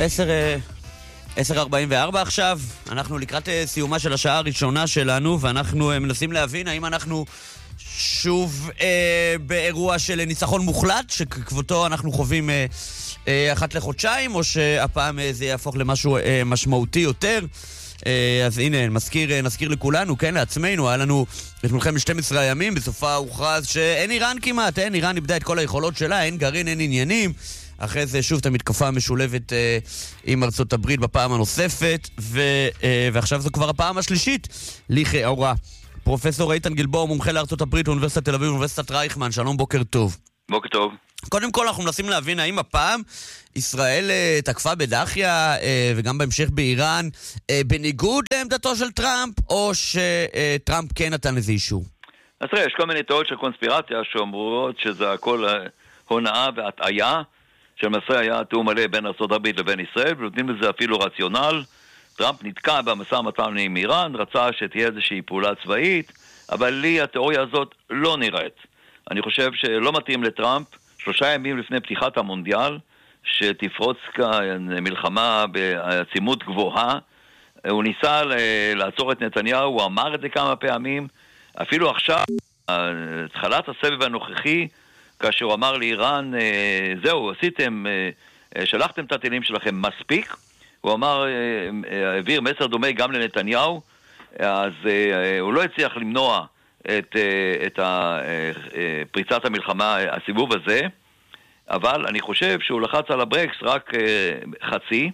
10:44 עכשיו, אנחנו לקראת סיומה של השעה הראשונה שלנו, ואנחנו מנסים להבין האם אנחנו שוב באירוע של ניצחון מוחלט, שכבותו אנחנו חווים אחת לחודשיים, או שהפעם זה יהפוך למשהו משמעותי יותר. אז הנה, נזכיר לכולנו, כן, לעצמנו, היה לנו את מלחמת 12 הימים, בסופה הוכרז שאין איראן כמעט, איראן איבדה את כל היכולות שלה, אין גרעין, אין עניינים. אחרי זה שוב את המתקפה המשולבת עם ארצות הברית בפעם הנוספת, ועכשיו זו כבר הפעם השלישית לכאורה. פרופסור איתן גלבוע, מומחה לארצות הברית, אוניברסיטת תל אביב, אוניברסיטת רייכמן, שלום, בוקר טוב. בוקר טוב. קודם כל אנחנו מנסים להבין האם הפעם ישראל תקפה בדחיה וגם בהמשך באיראן בניגוד לעמדתו של טראמפ, או שטראמפ כן נתן לזה אישור? אז תראה, יש כל מיני תיאוריות של קונספירציה שאומרות שזה הכל הונאה והטעיה, שלמעשה היה תיאום מלא בין ארצות הברית לבין ישראל, ונותנים לזה אפילו רציונל. טראמפ נתקע במשא ומתן עם איראן, רצה שתהיה איזושהי פעולה צבאית, אבל לי התיאוריה הזאת לא נראית. אני חושב שלא מתאים לטראמפ 3 ימים לפני פתיחת המונדיאל, שתפרוץ כאן מלחמה בעצימות גבוהה. הוא ניסה לעצור את נתניהו, הוא אמר את זה כמה פעמים, אפילו עכשיו, התחלת הסבב הנוכחי, כאשר הוא אמר לאיראן, זהו, עשיתם, שלחתם את הטילים שלכם מספיק, הוא אמר, העביר מסר דומה גם לנתניהו, אז הוא לא הצליח למנוע את פריצת המלחמה, הסיבוב הזה, אבל אני חושב שהוא לחץ על הברקס רק חצי,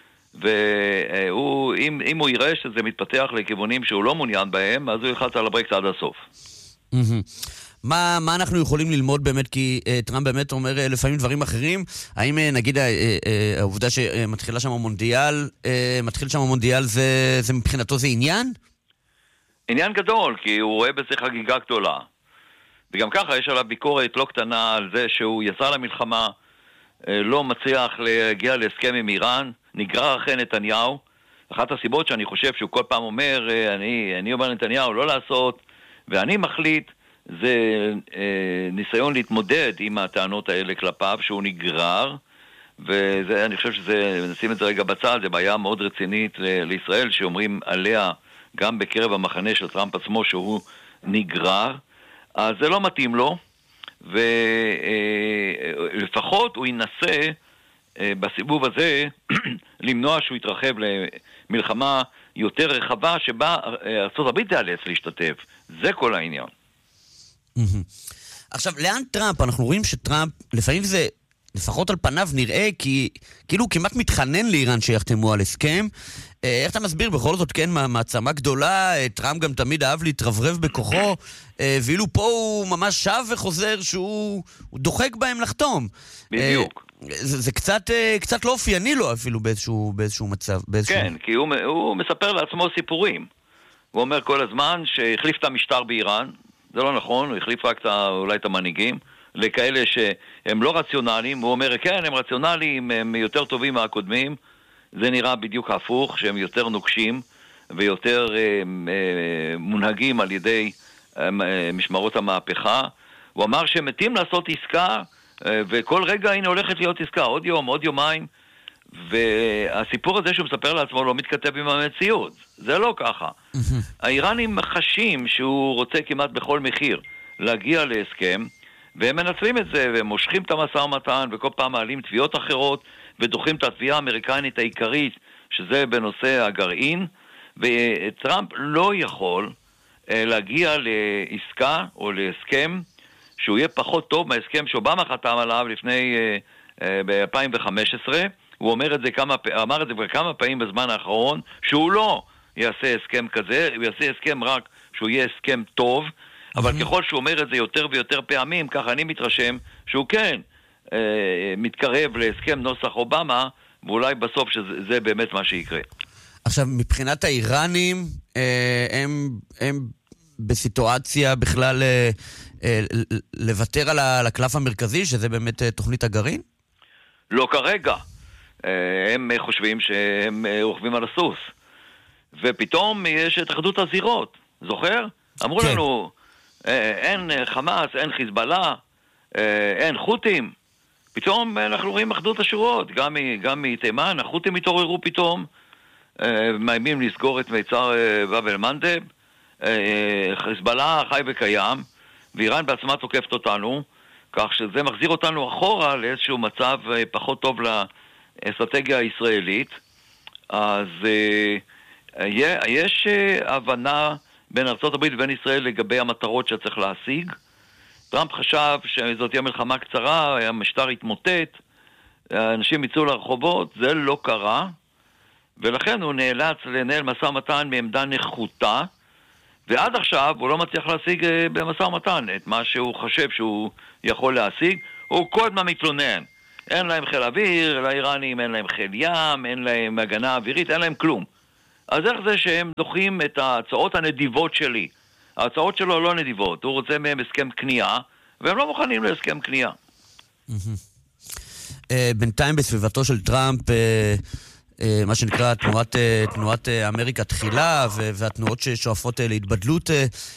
ואם הוא יראה שזה מתפתח לכיוונים שהוא לא מעוניין בהם, אז הוא ילחץ על הברקס עד הסוף. מה אנחנו יכולים ללמוד באמת, כי טראמפ באמת אומר לפעמים דברים אחרים? האם נגיד העובדה שמתחיל שם המונדיאל זה מבחינתו זה עניין? עניין גדול, כי הוא רואה בזה חגיגה גדולה. וגם ככה יש עליו ביקורת לא קטנה על זה שהוא יצא למלחמה, לא מצליח להגיע להסכם עם איראן, נגרר אחרי נתניהו. אחת הסיבות שאני חושב שהוא כל פעם אומר, אני אומר לנתניהו לא לעשות, ואני מחליט, זה ניסיון להתמודד עם הטענות האלה כלפיו, שהוא נגרר, ואני חושב נשים את זה רגע בצד, זה בעיה מאוד רצינית לישראל, שאומרים עליה גם בקרב המחנה של טראמפ עצמו שהוא נגרר, אז זה לא מתאים לו, ולפחות הוא ינסה בסיבוב הזה למנוע שהוא יתרחב למלחמה יותר רחבה, שבה ארצות הברית תיאלץ להשתתף. זה כל העניין. עכשיו, לאן טראמפ? אנחנו רואים שטראמפ, לפעמים זה, לפחות על פניו נראה, כאילו הוא כמעט מתחנן לאיראן שיחתמו על הסכם. איך אתה מסביר? בכל זאת, כן, מעצמה גדולה, טראמפ גם תמיד אהב להתרברב בכוחו, ואילו פה הוא ממש שב וחוזר שהוא דוחק בהם לחתום. בדיוק. זה קצת לא אופייני לו אפילו באיזשהו מצב. כן, כי הוא מספר לעצמו סיפורים. הוא אומר כל הזמן שהחליף את המשטר באיראן, זה לא נכון, הוא החליף רק אולי את המנהיגים, לכאלה שהם לא רציונליים, הוא אומר, כן, הם רציונליים, הם יותר טובים מהקודמים, זה נראה בדיוק הפוך, שהם יותר נוקשים, ויותר מונהגים על ידי משמרות המהפכה. הוא אמר שהם מתים לעשות עסקה, וכל רגע הנה הולכת להיות עסקה, עוד יום, עוד יומיים, והסיפור הזה שהוא מספר לעצמו לא מתכתב עם המציאות. זה לא ככה. האיראנים חשים שהוא רוצה כמעט בכל מחיר להגיע להסכם, והם מנצלים את זה, והם מושכים את המשא ומתן, וכל פעם מעלים תביעות אחרות, ודוחים את התביעה האמריקנית העיקרית, שזה בנושא הגרעין, וטראמפ לא יכול להגיע לעסקה או להסכם שהוא יהיה פחות טוב מההסכם שאובמה חתם עליו לפני ב-2015. הוא אמר את זה כמה פעמים בזמן האחרון, שהוא לא יעשה הסכם כזה, הוא יעשה הסכם רק שהוא יהיה הסכם טוב, אבל ככל שהוא אומר את זה יותר ויותר פעמים, ככה אני מתרשם שהוא כן מתקרב להסכם נוסח אובמה, ואולי בסוף שזה באמת מה שיקרה. עכשיו, מבחינת האיראנים, הם בסיטואציה בכלל לוותר על הקלף המרכזי, שזה באמת תוכנית הגרעין? לא כרגע. הם חושבים שהם רוכבים על הסוס. ופתאום יש את אחדות הזירות. זוכר? אמרו לנו, אין חמאס, אין חיזבאללה, אין חות'ים. פתאום אנחנו רואים אחדות השורות, גם מתימן, החות'ים התעוררו פתאום, מאיימים לסגור את מיצר באב אל-מנדב, חיזבאללה חי וקיים, ואיראן בעצמה תוקפת אותנו, כך שזה מחזיר אותנו אחורה לאיזשהו מצב פחות טוב לאסטרטגיה הישראלית. אז יש הבנה בין ארצות הברית ובין ישראל לגבי המטרות שצריך להשיג. טראמפ חשב שזאת תהיה מלחמה קצרה, המשטר התמוטט, אנשים יצאו לרחובות, זה לא קרה, ולכן הוא נאלץ לנהל משא ומתן מעמדה נחותה, ועד עכשיו הוא לא מצליח להשיג במשא ומתן את מה שהוא חושב שהוא יכול להשיג. הוא כל הזמן מתלונן, אין להם חיל אוויר, לאיראנים אין להם חיל ים, אין להם הגנה אווירית, אין להם כלום. אז איך זה שהם דוחים את ההצעות הנדיבות שלי? ההצעות שלו לא נדיבות, הוא רוצה מהם הסכם קנייה, והם לא מוכנים להסכם קנייה. בינתיים בסביבתו של טראמפ, מה שנקרא תנועת אמריקה תחילה, והתנועות ששואפות להתבדלות,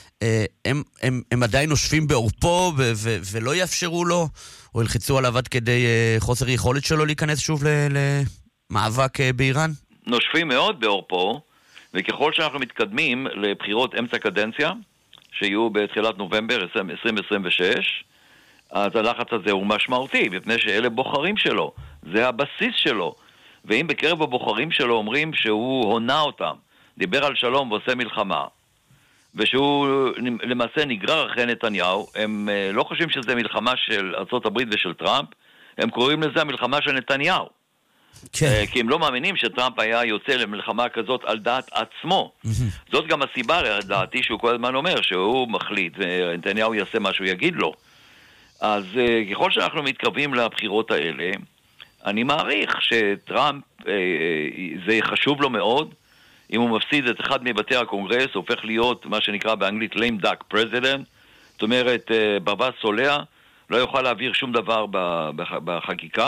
הם עדיין נושפים בעורפו, ולא יאפשרו לו, או ילחצו עליו עד כדי חוסר יכולת שלו להיכנס שוב למאבק באיראן? נושפים מאוד בעורפו, וככל שאנחנו מתקדמים לבחירות אמצע קדנציה, שיהיו בתחילת נובמבר 2026, אז הלחץ הזה הוא משמעותי, מפני שאלה בוחרים שלו, זה הבסיס שלו. ואם בקרב הבוחרים שלו אומרים שהוא הונה אותם, דיבר על שלום ועושה מלחמה, ושהוא למעשה נגרר אחרי נתניהו, הם לא חושבים שזה מלחמה של ארצות הברית ושל טראמפ, הם קוראים לזה המלחמה של נתניהו. כן. כי הם לא מאמינים שטראמפ היה יוצא למלחמה כזאת על דעת עצמו. זאת גם הסיבה לדעתי שהוא כל הזמן אומר שהוא מחליט ונתניהו יעשה מה שהוא יגיד לו. אז ככל שאנחנו מתקרבים לבחירות האלה, אני מעריך שטראמפ זה חשוב לו מאוד. אם הוא מפסיד את אחד מבתי הקונגרס, הוא הופך להיות מה שנקרא באנגלית lame duck president, זאת אומרת ברווז סולע, לא יוכל להעביר שום דבר בחקיקה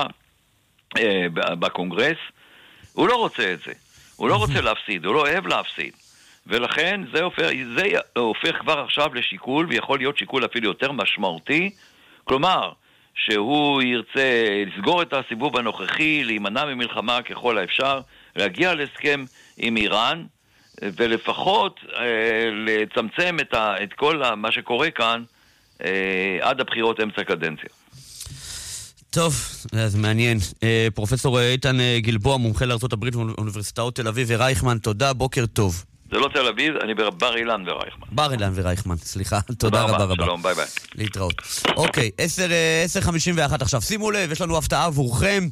בקונגרס. הוא לא רוצה את זה, הוא לא רוצה להפסיד, הוא לא אוהב להפסיד, ולכן זה הופך כבר עכשיו לשיקול, ויכול להיות שיקול אפילו יותר משמעותי. כלומר שהוא ירצה לסגור את הסיבוב הנוכחי, להימנע ממלחמה ככל האפשר, להגיע להסכם עם איראן, ולפחות לצמצם את כל מה שקורה כאן עד הבחירות אמצע קדנציה. טוב, זה מעניין. פרופסור איתן גלבוע, מומחה לארצות הברית ואוניברסיטאות תל אביב ורייכמן, תודה, בוקר טוב. זה לא תל אביב, אני בבר אילן ורייכמן. בר אילן ורייכמן, סליחה. תודה רבה רבה. שלום, ביי ביי. להתראות. אוקיי, 10:51 עכשיו. שימו לב, יש לנו הפתעה עבורכם.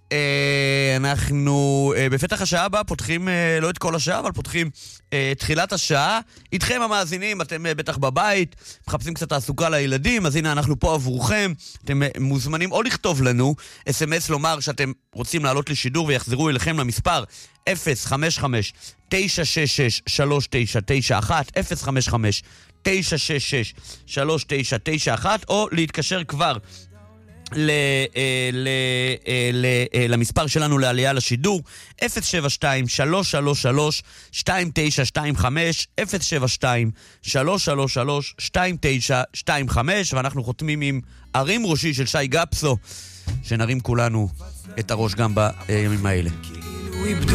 אנחנו בפתח השעה הבאה פותחים, לא את כל השעה, אבל פותחים תחילת השעה. איתכם המאזינים, אתם בטח בבית, מחפשים קצת תעסוקה לילדים, אז הנה אנחנו פה עבורכם. אתם מוזמנים או לכתוב לנו SMS, לומר שאתם רוצים לעלות לשידור ויחזרו אליכם למספר 055-966-3991, 055-966-3991, או להתקשר כבר למספר שלנו לעלייה לשידור 072-333-2925, 072-333-2925, ואנחנו חותמים עם ערים ראשי של שי גפסו, שנרים כולנו את הראש גם בימים האלה.